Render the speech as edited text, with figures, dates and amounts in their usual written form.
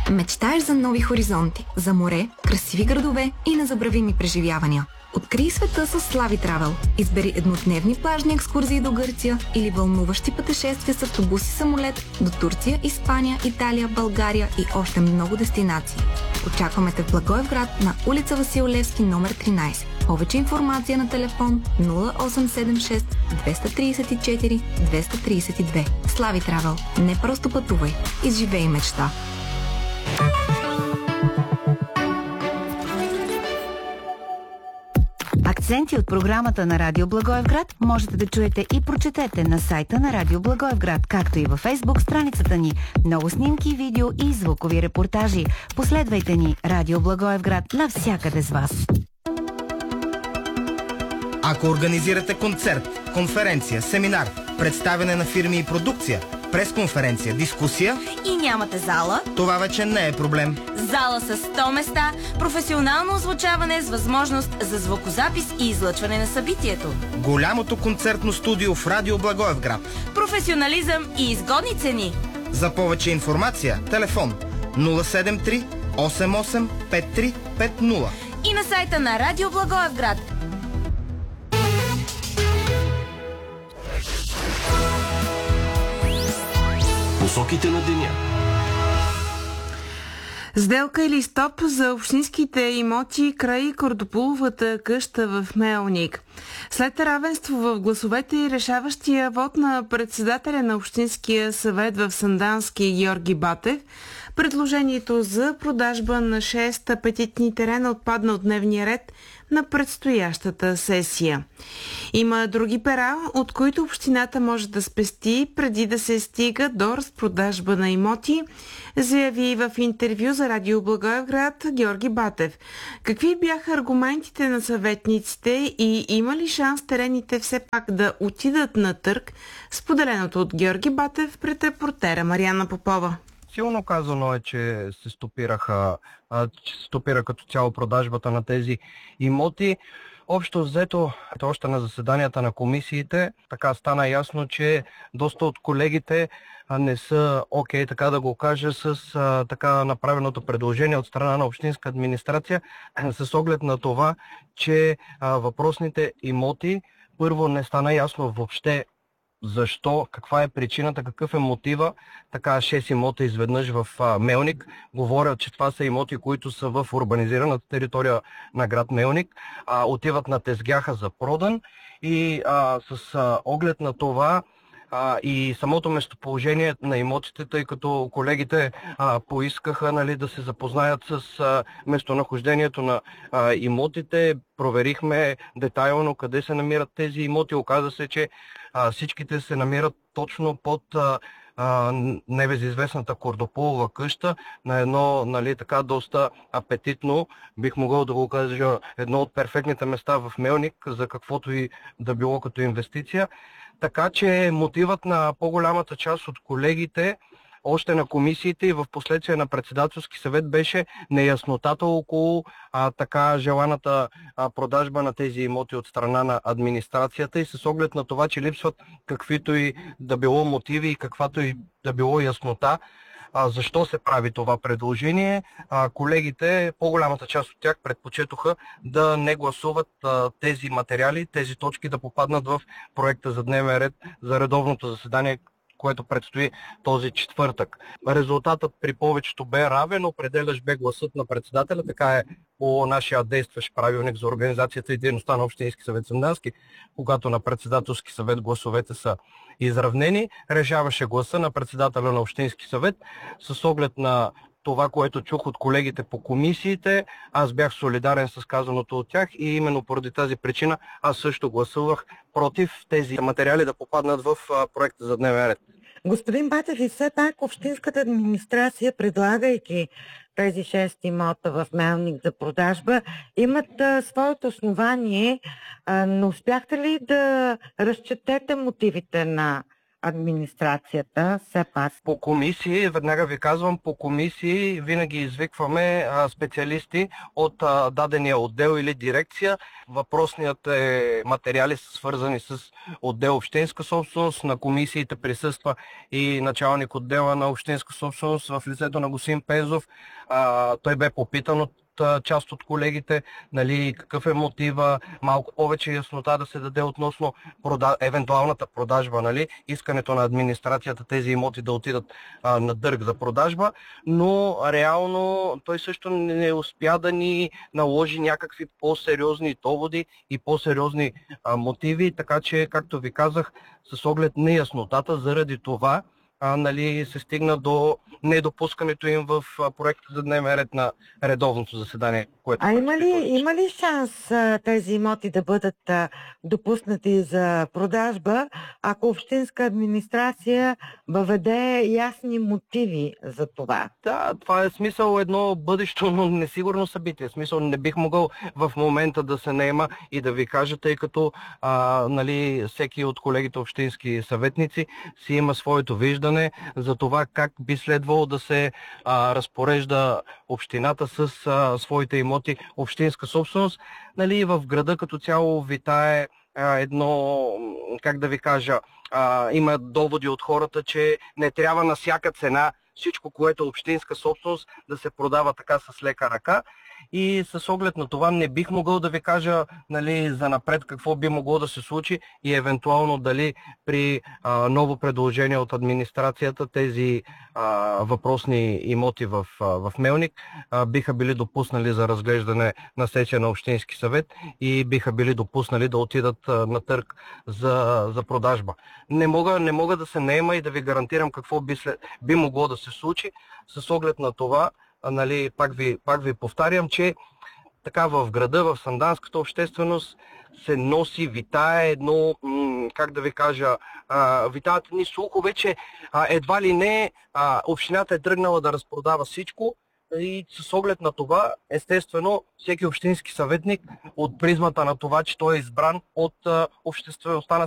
Мечтаеш за нови хоризонти, за море, красиви градове и незабравими преживявания. Открий света с Слави Травел. Избери еднодневни плажни екскурзии до Гърция или вълнуващи пътешествия с автобус и самолет до Турция, Испания, Италия, България и още много дестинации. Очакваме те в Благоевград на улица Васил Левски, номер 13. Повече информация на телефон 0876 234 232. Слави Травел. Не просто пътувай, изживей мечта. Акценти от програмата на Радио Благоевград можете да чуете и прочетете на сайта на Радио Благоевград, както и във Фейсбук страницата ни. Много снимки, видео и звукови репортажи. Последвайте ни Радио Благоевград навсякъде с вас. Ако организирате концерт, конференция, семинар, представяне на фирми и продукция, пресконференция, дискусия и нямате зала, това вече не е проблем. Зала с 100 места, професионално озвучаване с възможност за звукозапис и излъчване на събитието. Голямото концертно студио в Радио Благоевград. Професионализъм и изгодни цени. За повече информация, телефон 073 88 5350 и на сайта на Радио Благоевград. Посоките на деня. Сделка или стоп за общинските имоти край Кордополовата къща в Мелник. След равенство в гласовете и решаващия вод на председателя на Общинския съвет в Сандански Георги Батев, предложението за продажба на 6 апетитни терена отпадна от дневния ред на предстоящата сесия. Има други пера, от които общината може да спести преди да се стига до разпродажба на имоти, заяви в интервю за Радио Благоевград Георги Батев. Какви бяха аргументите на съветниците и има ли шанс терените все пак да отидат на търг, споделеното от Георги Батев пред репортера Мариана Попова? Силно казано е, че се стопира като цяло продажбата на тези имоти. Общо взето, още на заседанията на комисиите, така стана ясно, че доста от колегите не са окей, така да го кажа, с така направеното предложение от страна на общинска администрация, с оглед на това, че въпросните имоти, първо не стана ясно въобще защо, каква е причината, какъв е мотива, така 6 имота изведнъж в Мелник. Говорят, че това са имоти, които са в урбанизираната територия на град Мелник, отиват на тезгяха за продан и с оглед на това и самото местоположение на имотите, тъй като колегите поискаха да се запознаят с местонахождението на имотите. Проверихме детайлно къде се намират тези имоти. Оказа се, че всичките се намират точно под небезизвестната Кордополова къща, на едно така доста апетитно, бих могъл да го кажа, едно от перфектните места в Мелник, за каквото и да било като инвестиция. Така че мотивът на по-голямата част от колегите, още на комисиите и в последствие на председателски съвет, беше неяснотата около така желаната продажба на тези имоти от страна на администрацията и с оглед на това, че липсват каквито и да било мотиви и каквато и да било яснота защо се прави това предложение. Колегите, по-голямата част от тях, предпочетоха да не гласуват тези материали, тези точки да попаднат в проекта за дневен ред за редовното заседание, което предстои този четвъртък. Резултатът при повечето бе равен, определящ бе гласът на председателя, така е по нашия действащ правилник за организацията и дейността на Общински съвет Сандански, когато на председателски съвет гласовете са изравнени, решаваше гласа на председателя на Общински съвет. С оглед на това, което чух от колегите по комисиите, аз бях солидарен с казаното от тях и именно поради тази причина аз също гласувах против тези материали да попаднат в проекта за дневен ред. Господин Батев, и все пак общинската администрация, предлагайки тези 6 имота в Мелник за продажба, имат своето основание. Но успяхте ли да разчетете мотивите на администрацията, все пак? По комисии, веднага ви казвам, по комисии винаги извикваме специалисти от дадения отдел или дирекция. Въпросният материали са свързани с отдел общинска собственост. На комисиите присъства и началник отдела на общинска собственост в лицето на господин Пензов. Той бе попитан от част от колегите, нали, какъв е мотива, малко повече яснота да се даде относно евентуалната продажба, нали, искането на администрацията тези имоти да отидат на търг за продажба, но реално той също не успя да ни наложи някакви по-сериозни доводи и по-сериозни мотиви, така че, както ви казах, с оглед неяснотата, заради това нали, се стигна до недопускането им в проекта за дневен ред на редовното заседание. Което има ли шанс тези имоти да бъдат допуснати за продажба, ако общинска администрация въведе ясни мотиви за това? Да, това е смисъл едно бъдещо, но несигурно събитие. Смисъл не бих могъл в момента да се наема и да ви кажа, тъй като нали, всеки от колегите общински съветници си има своето виждане за това как би следвало да се разпорежда общината с своите имоти общинска собственост. Нали, в града като цяло витае едно, как да ви кажа, има доводи от хората, че не трябва на всяка цена всичко, което е общинска собственост, да се продава така с лека ръка. И с оглед на това не бих могъл да ви кажа, нали, за напред какво би могло да се случи и евентуално дали при ново предложение от администрацията тези въпросни имоти в Мелник биха били допуснали за разглеждане на сесия на Общински съвет и биха били допуснали да отидат на търг за продажба. Не мога да се наема и да ви гарантирам какво би могло да се случи с оглед на това. Нали, пак ви повтарям, че така в града, в санданската общественост се носи, витае едно, как да ви кажа, витаят едни слухове, че едва ли не общината е тръгнала да разпродава всичко и с оглед на това, естествено, всеки общински съветник от призмата на това, че той е избран от обществеността на